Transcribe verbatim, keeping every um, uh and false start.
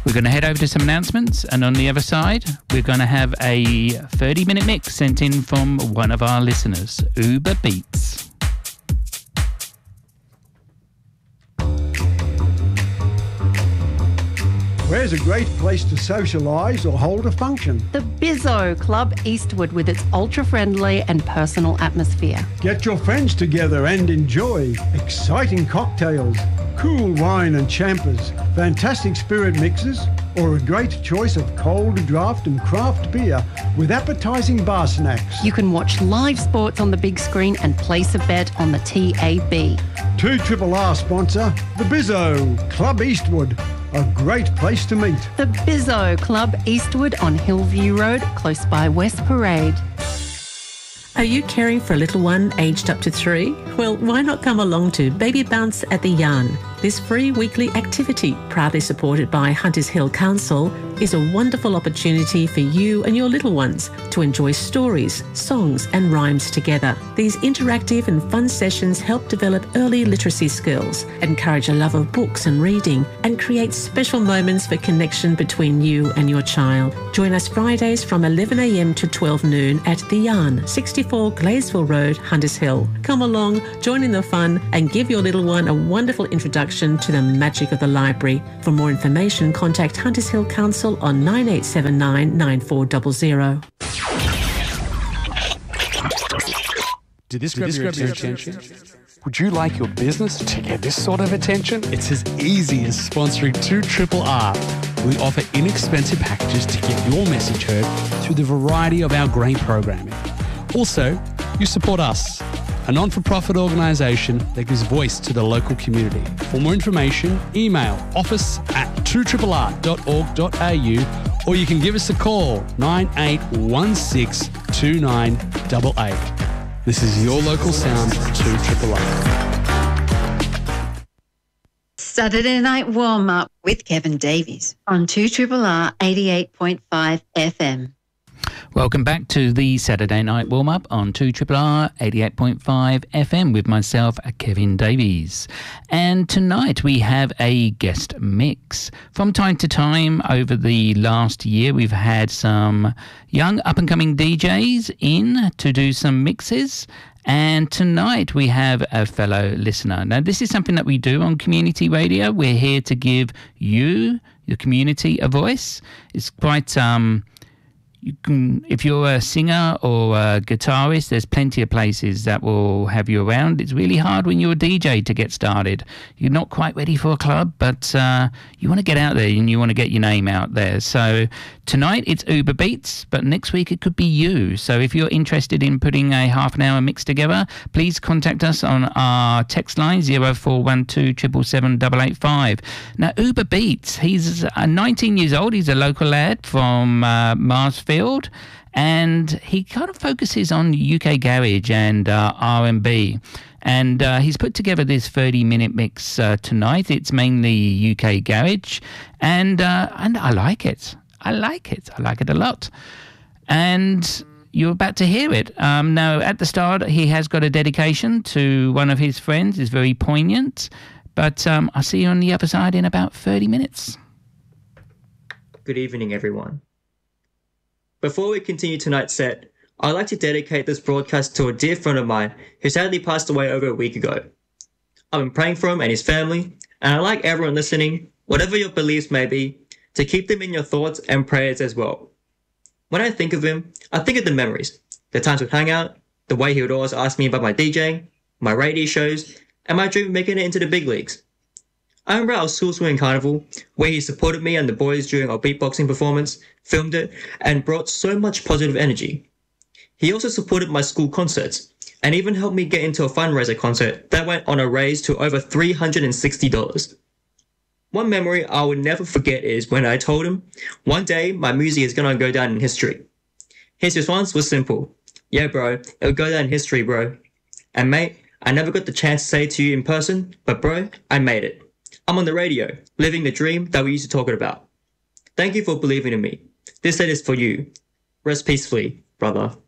We're going to head over to some announcements, and on the other side, we're going to have a thirty-minute mix sent in from one of our listeners, Uber Beats. Where's a great place to socialise or hold a function? The Bizzo Club Eastwood, with its ultra-friendly and personal atmosphere. Get your friends together and enjoy exciting cocktails, cool wine and champers, fantastic spirit mixes, or a great choice of cold draft and craft beer with appetising bar snacks. You can watch live sports on the big screen and place a bet on the T A B. two R R sponsor, the Bizzo Club Eastwood. A great place to meet. The Bizzo Club Eastwood on Hillview Road, close by West Parade. Are you caring for a little one aged up to three? Well, why not come along to Baby Bounce at the Yarn? This free weekly activity, proudly supported by Hunters Hill Council, is a wonderful opportunity for you and your little ones to enjoy stories, songs and rhymes together. These interactive and fun sessions help develop early literacy skills, encourage a love of books and reading, and create special moments for connection between you and your child. Join us Fridays from eleven a m to twelve noon at The Yarn, sixty-four Glaysville Road, Hunters Hill. Come along, join in the fun, and give your little one a wonderful introduction to the magic of the library. For more information, contact Hunters Hill Council on nine eight seven nine, nine four zero zero. Did this grab, Did this your, grab your attention? attention? Would you like your business to get this sort of attention? It's as easy as sponsoring two R R R. We offer inexpensive packages to get your message heard through the variety of our great programming. Also, you support us, a non-for-profit organisation that gives voice to the local community. For more information, email office at two R R R dot org dot a u, or you can give us a call, nine eight one six, two nine eight eight. This is your local sound, two R R R. Saturday Night Warm-Up with Kevin Davies on two R R R eighty-eight point five F M. Welcome back to the Saturday Night Warm-Up on two R R R eighty-eight point five F M with myself, Kevin Davies. And tonight we have a guest mix. From time to time over the last year, we've had some young up-and-coming D Js in to do some mixes. And tonight we have a fellow listener. Now, this is something that we do on community radio. We're here to give you, the community, a voice. It's quite... um. You can, if you're a singer or a guitarist, there's plenty of places that will have you around. It's really hard when you're a D J to get started. You're not quite ready for a club, but uh, you want to get out there and you want to get your name out there. So tonight it's Uber Beats, but next week it could be you. So if you're interested in putting a half an hour mix together, please contact us on our text line zero four one two, seven seven seven, eight eight five. Now, Uber Beats, he's uh, nineteen years old. He's a local lad from uh, Marsfield. And he kind of focuses on U K garage and uh, R and B. And uh, he's put together this thirty-minute mix uh, tonight. It's mainly U K garage. And, uh, and I like it. I like it. I like it a lot. And you're about to hear it. Um, now, at the start, he has got a dedication to one of his friends. It's very poignant. But um, I'll see you on the other side in about thirty minutes. Good evening, everyone. Before we continue tonight's set, I'd like to dedicate this broadcast to a dear friend of mine who sadly passed away over a week ago. I've been praying for him and his family, and I'd like everyone listening, whatever your beliefs may be, to keep them in your thoughts and prayers as well. When I think of him, I think of the memories, the times we'd hang out, the way he would always ask me about my DJing, my radio shows, and my dream of making it into the big leagues. I remember our Soul Swing Carnival, where he supported me and the boys during our beatboxing performance, filmed it, and brought so much positive energy. He also supported my school concerts, and even helped me get into a fundraiser concert that went on a raise to over three hundred sixty dollars. One memory I will never forget is when I told him, one day my music is gonna go down in history. His response was simple, yeah bro, it'll go down in history bro. And mate, I never got the chance to say it to you in person, but bro, I made it. I'm on the radio, living the dream that we used to talk about. Thank you for believing in me. This set is for you. Rest peacefully, brother.